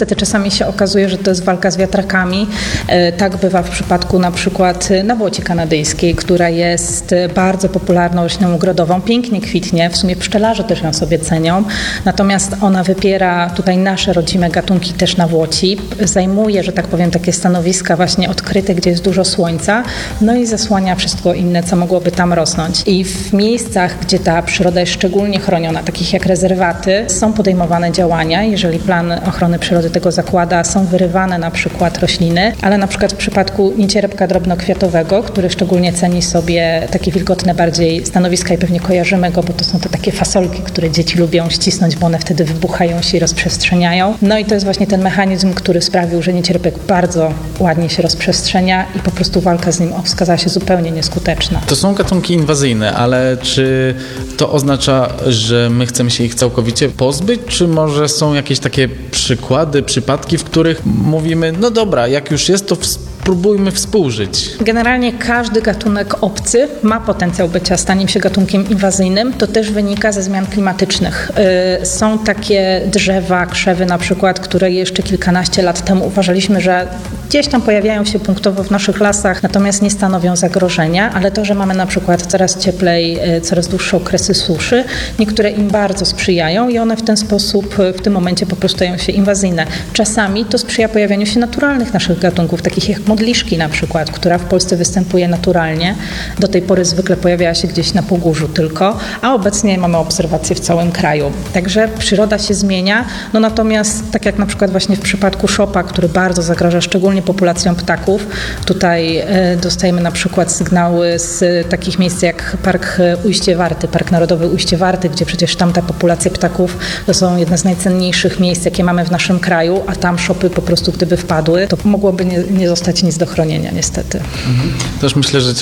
niestety czasami się okazuje, że to jest walka z wiatrakami. Tak bywa w przypadku na przykład nawłoci kanadyjskiej, która jest bardzo popularną rośliną ogrodową, pięknie kwitnie, w sumie pszczelarze też ją sobie cenią, natomiast ona wypiera tutaj nasze rodzime gatunki też nawłoci, zajmuje, że tak powiem, takie stanowiska właśnie odkryte, gdzie jest dużo słońca, no i zasłania wszystko inne, co mogłoby tam rosnąć. I w miejscach, gdzie ta przyroda jest szczególnie chroniona, takich jak rezerwaty, są podejmowane działania, jeżeli plan ochrony przyrody tego zakłada, są wyrywane na przykład rośliny, ale na przykład w przypadku niecierpka drobnokwiatowego, który szczególnie ceni sobie takie wilgotne bardziej stanowiska i pewnie kojarzymy go, bo to są te takie fasolki, które dzieci lubią ścisnąć, bo one wtedy wybuchają się i rozprzestrzeniają. No i to jest właśnie ten mechanizm, który sprawił, że niecierpek bardzo ładnie się rozprzestrzenia i po prostu walka z nim okazała się zupełnie nieskuteczna. To są gatunki inwazyjne, ale czy to oznacza, że my chcemy się ich całkowicie pozbyć, czy może są jakieś takie przykłady, przypadki, w których mówimy, no dobra, jak już jest, to spróbujmy współżyć. Generalnie każdy gatunek obcy ma potencjał bycia staniem się gatunkiem inwazyjnym. To też wynika ze zmian klimatycznych. Są takie drzewa, krzewy na przykład, które jeszcze kilkanaście lat temu uważaliśmy, że gdzieś tam pojawiają się punktowo w naszych lasach, natomiast nie stanowią zagrożenia, ale to, że mamy na przykład coraz cieplej, coraz dłuższe okresy suszy, niektóre im bardzo sprzyjają i one w ten sposób w tym momencie po prostu stają się inwazyjne. Czasami to sprzyja pojawianiu się naturalnych naszych gatunków, takich jak modliszki na przykład, która w Polsce występuje naturalnie. Do tej pory zwykle pojawiała się gdzieś na Pogórzu tylko, a obecnie mamy obserwacje w całym kraju. Także przyroda się zmienia, no natomiast tak jak na przykład właśnie w przypadku szopa, który bardzo zagraża szczególnie populacjom ptaków, tutaj dostajemy na przykład sygnały z takich miejsc jak Park Ujście Warty, Park Narodowy Ujście Warty, gdzie przecież tamta populacja ptaków to są jedne z najcenniejszych miejsc, jakie mamy w naszym kraju, a tam szopy po prostu gdyby wpadły, to mogłoby nie zostać nic do chronienia niestety. Też myślę, że